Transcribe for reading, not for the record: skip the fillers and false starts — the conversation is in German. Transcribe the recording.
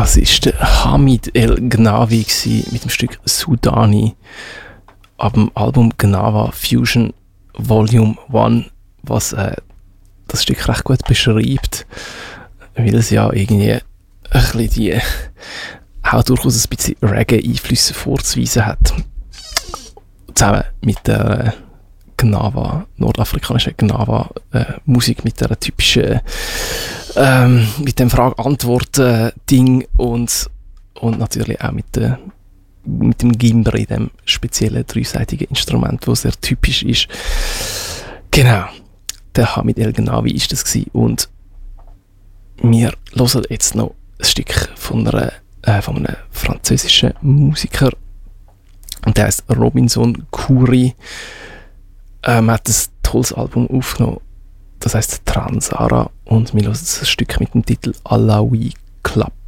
Das war der Hamid El Gnawi mit dem Stück Sudani ab dem Album Gnawa Fusion Volume 1, was das Stück recht gut beschreibt, weil es ja irgendwie ein bisschen die auch durchaus ein bisschen Reggae-Einflüsse vorzuweisen hat. Zusammen mit der Gnawa, nordafrikanischen Gnawa-Musik, mit der typischen mit dem Frage-Antwort-Ding und natürlich auch mit dem Gimbri, dem speziellen dreiseitigen Instrument, das sehr typisch ist. Genau, der Hamid El Gnawi ist das gewesen. Und wir hören jetzt noch ein Stück von einem französischen Musiker, und der heißt Robinson Khoury. Hat ein tolles Album aufgenommen, das heißt Transara, und wir hören das Stück mit dem Titel Alaoui Club.